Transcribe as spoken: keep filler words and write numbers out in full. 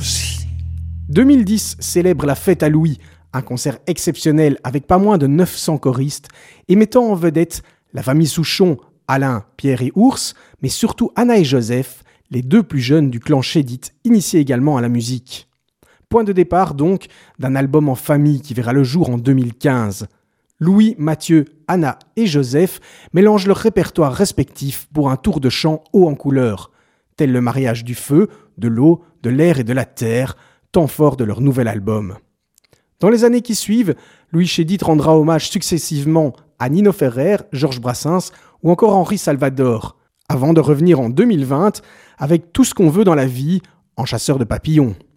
aussi. deux mille dix célèbre la fête à Louis, un concert exceptionnel avec pas moins de neuf cents choristes et mettant en vedette la famille Souchon, Alain, Pierre et Ours, mais surtout Anna et Joseph, les deux plus jeunes du clan Chédid, initiés également à la musique. Point de départ donc d'un album en famille qui verra le jour en deux mille quinze. Louis, Mathieu, Anna et Joseph mélangent leurs répertoires respectifs pour un tour de chant haut en couleur, tel le mariage du feu, de l'eau, de l'air et de la terre, temps fort de leur nouvel album. Dans les années qui suivent, Louis Chédid rendra hommage successivement à Nino Ferrer, Georges Brassens ou encore Henri Salvador, avant de revenir en deux mille vingt avec Tout ce qu'on veut dans la vie, en chasseur de papillons.